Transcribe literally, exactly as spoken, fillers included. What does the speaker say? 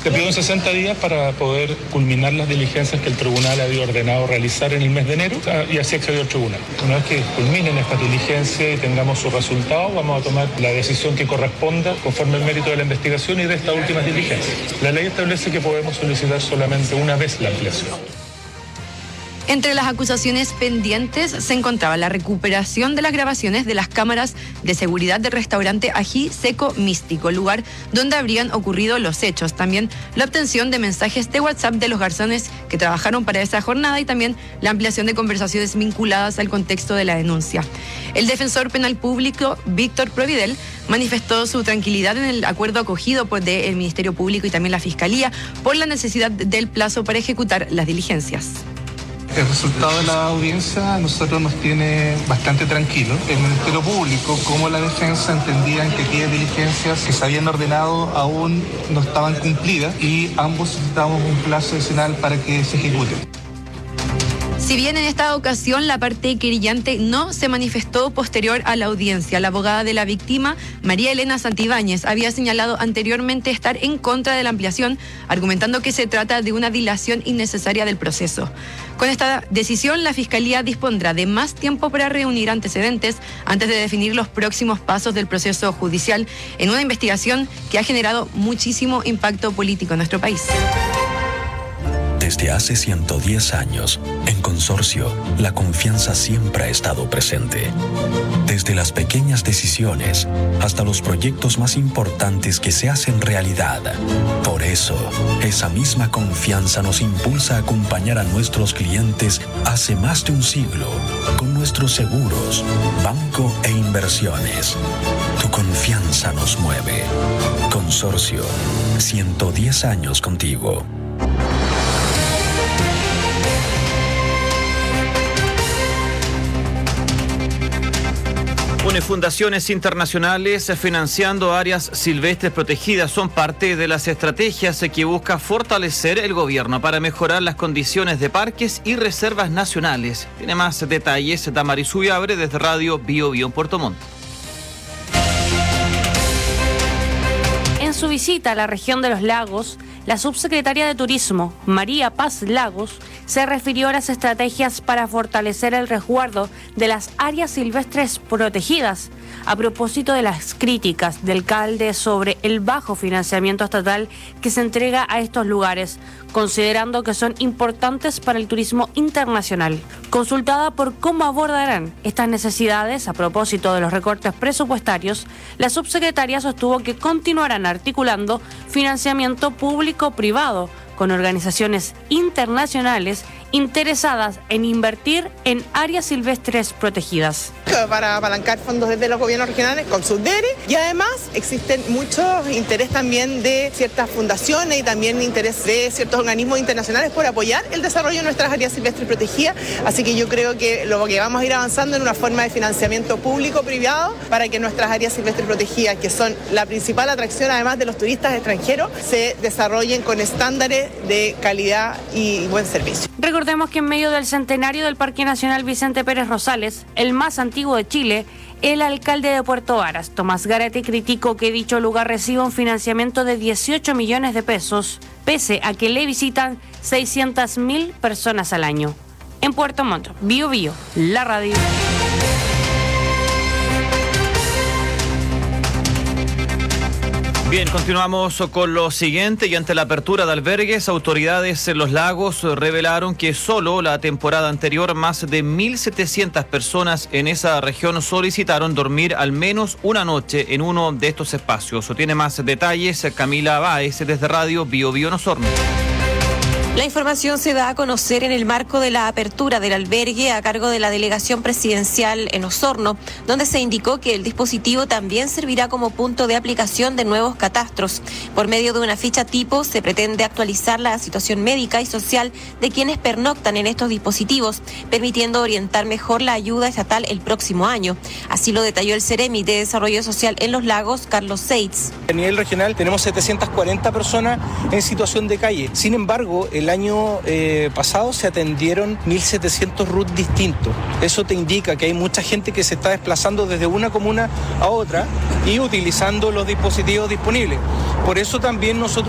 Te pido sesenta días para poder culminar las diligencias que el tribunal había ordenado realizar en el mes de enero y así accedió al tribunal. Una vez que culminen estas diligencias y tengamos su resultado, vamos a tomar la decisión que corresponda conforme al mérito de la investigación y de estas últimas diligencias. La ley establece que podemos solicitar solamente una vez la ampliación. Entre las acusaciones pendientes se encontraba la recuperación de las grabaciones de las cámaras de seguridad del restaurante Ají Seco Místico, lugar donde habrían ocurrido los hechos. También la obtención de mensajes de WhatsApp de los garzones que trabajaron para esa jornada y también la ampliación de conversaciones vinculadas al contexto de la denuncia. El defensor penal público, Víctor Providel, manifestó su tranquilidad en el acuerdo acogido por el Ministerio Público y también la Fiscalía por la necesidad del plazo para ejecutar las diligencias. El resultado de la audiencia a nosotros nos tiene bastante tranquilos. El Ministerio Público, como la defensa, entendían que aquellas diligencias que se habían ordenado aún no estaban cumplidas y ambos necesitábamos un plazo adicional para que se ejecuten. Si bien en esta ocasión la parte querellante no se manifestó posterior a la audiencia, la abogada de la víctima, María Elena Santibáñez, había señalado anteriormente estar en contra de la ampliación, argumentando que se trata de una dilación innecesaria del proceso. Con esta decisión, la Fiscalía dispondrá de más tiempo para reunir antecedentes antes de definir los próximos pasos del proceso judicial en una investigación que ha generado muchísimo impacto político en nuestro país. Desde hace ciento diez años, en Consorcio, la confianza siempre ha estado presente. Desde las pequeñas decisiones hasta los proyectos más importantes que se hacen realidad. Por eso, esa misma confianza nos impulsa a acompañar a nuestros clientes hace más de un siglo con nuestros seguros, banco e inversiones. Tu confianza nos mueve. Consorcio, ciento diez años contigo. Une fundaciones internacionales financiando áreas silvestres protegidas son parte de las estrategias que busca fortalecer el gobierno para mejorar las condiciones de parques y reservas nacionales. Tiene más detalles Damaris Ubiabre desde Radio Bio Bio en Puerto Montt. En su visita a la región de los lagos, la subsecretaria de Turismo, María Paz Lagos, se refirió a las estrategias para fortalecer el resguardo de las áreas silvestres protegidas, a propósito de las críticas del alcalde sobre el bajo financiamiento estatal que se entrega a estos lugares, considerando que son importantes para el turismo internacional. Consultada por cómo abordarán estas necesidades a propósito de los recortes presupuestarios, la subsecretaria sostuvo que continuarán articulando financiamiento público-privado con organizaciones internacionales interesadas en invertir en áreas silvestres protegidas. Para apalancar fondos desde los gobiernos regionales con sus D E R E y además existen muchos interés también de ciertas fundaciones y también interés de ciertos organismos internacionales por apoyar el desarrollo de nuestras áreas silvestres protegidas, así que yo creo que lo que vamos a ir avanzando en una forma de financiamiento público-privado para que nuestras áreas silvestres protegidas, que son la principal atracción además de los turistas extranjeros, se desarrollen con estándares de calidad y buen servicio. Recordemos que en medio del centenario del Parque Nacional Vicente Pérez Rosales, el más antiguo de Chile, el alcalde de Puerto Varas, Tomás Garate, criticó que dicho lugar reciba un financiamiento de dieciocho millones de pesos, pese a que le visitan seiscientas mil personas al año. En Puerto Montt, Bio Bio, la radio. Bien, continuamos con lo siguiente y ante la apertura de albergues, autoridades en Los Lagos revelaron que solo la temporada anterior más de mil setecientas personas en esa región solicitaron dormir al menos una noche en uno de estos espacios. Tiene más detalles Camila Báez desde Radio Bio Bio en Osorno. La información se da a conocer en el marco de la apertura del albergue a cargo de la Delegación Presidencial en Osorno, donde se indicó que el dispositivo también servirá como punto de aplicación de nuevos catastros. Por medio de una ficha tipo se pretende actualizar la situación médica y social de quienes pernoctan en estos dispositivos, permitiendo orientar mejor la ayuda estatal el próximo año. Así lo detalló el Ceremi de Desarrollo Social en Los Lagos, Carlos Seitz. A nivel regional tenemos setecientas cuarenta personas en situación de calle. Sin embargo, el año eh, pasado se atendieron mil setecientos R U T distintos. Eso te indica que hay mucha gente que se está desplazando desde una comuna a otra y utilizando los dispositivos disponibles. Por eso también nosotros